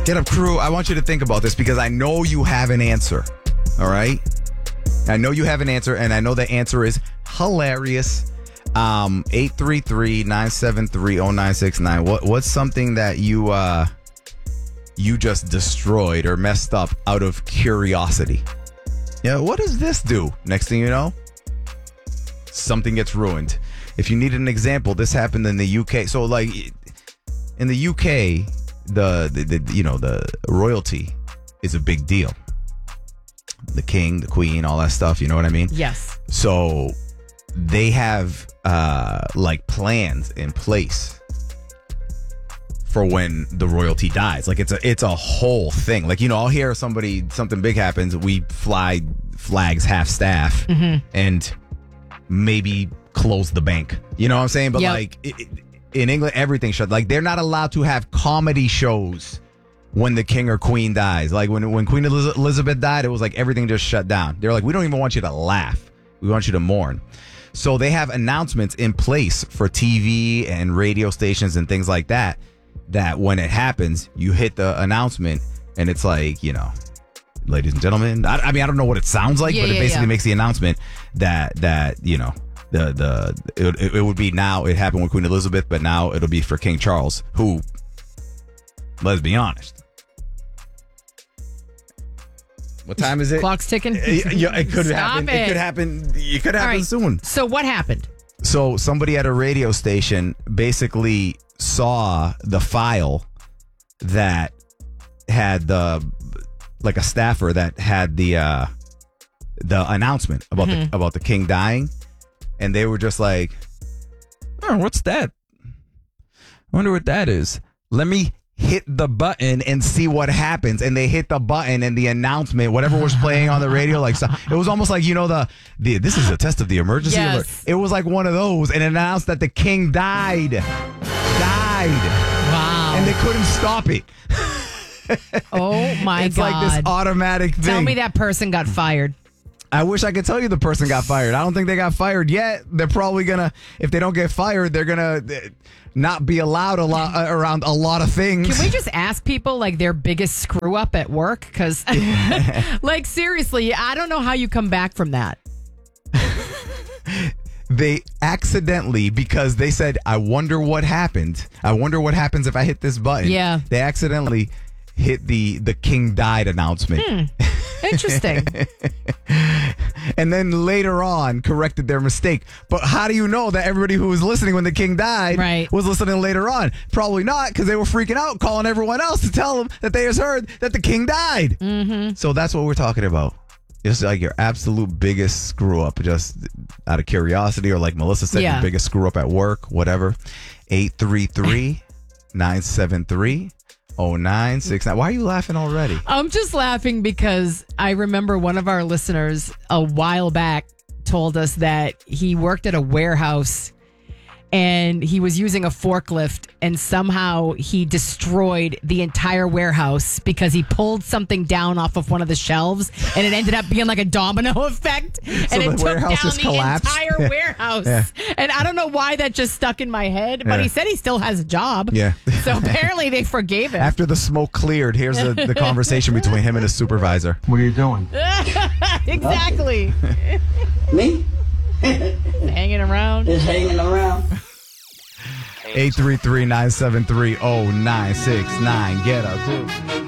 Get Up Crew, I want you to think about this because I know you have an answer. All right? I know you have an answer, and I know the answer is hilarious. 833-973-0969. What's something that you just destroyed or messed up out of curiosity? Yeah, what does this do? Next thing you know, something gets ruined. If you need an example, this happened in the UK. So, like, in the UK, the royalty is a big deal. The king, the queen, all that stuff. You know what I mean? Yes. So they have like plans in place for when the royalty dies. Like it's a whole thing. Like, I'll hear something big happens. We fly flags half staff and maybe close the bank. You know what I'm saying? But like in England, everything shut. Like, they're not allowed to have comedy shows when the king or queen dies. Like when Queen Elizabeth died, it was like everything just shut down. They're like, we don't even want you to laugh. We want you to mourn. So they have announcements in place for TV and radio stations and things like that, that when it happens, you hit the announcement and it's like, ladies and gentlemen, I mean, I don't know what it sounds like, but it basically makes the announcement that it would be now, it happened with Queen Elizabeth, but now it'll be for King Charles, who, let's be honest. What time is it? Clock's ticking. It could happen. It could happen. It could happen soon. So what happened? So somebody at a radio station basically saw the file that had a staffer that had the announcement about the king dying, and they were just like, "Oh, what's that? I wonder what that is. Let me hit the button and see what happens." And they hit the button, and the announcement, whatever was playing on the radio, like, so it was almost like, this is a test of the emergency alert. It was like one of those, and it announced that the king died. Wow. And they couldn't stop it. Oh my it's God. It's like this automatic thing. Tell me that person got fired. I wish I could tell you the person got fired. I don't think they got fired yet. They're probably gonna, if they don't get fired, they're gonna not be allowed around a lot of things. Can we just ask people like their biggest screw up at work? Because like, seriously, I don't know how you come back from that. They accidentally, because they said, I wonder what happened. I wonder what happens if I hit this button. Yeah. They accidentally hit the king died announcement. Interesting. And then later on corrected their mistake. But how do you know that everybody who was listening when the king died was listening later on? Probably not, because they were freaking out, calling everyone else to tell them that they just heard that the king died. Mm-hmm. So that's what we're talking about. Just like your absolute biggest screw up, just out of curiosity, or like Melissa said, your biggest screw up at work, whatever. 833-973-0969. Why are you laughing already? I'm just laughing because I remember one of our listeners a while back told us that he worked at a warehouse and he was using a forklift, and somehow he destroyed the entire warehouse because he pulled something down off of one of the shelves, and it ended up being like a domino effect, and it took down the entire warehouse. And I don't know why that just stuck in my head, but he said he still has a job. Yeah. So apparently they forgave him. After the smoke cleared, here's the conversation between him and his supervisor. What are you doing? Exactly. Me? Hanging around. Just hanging around. 833-973-0969. Get up, too.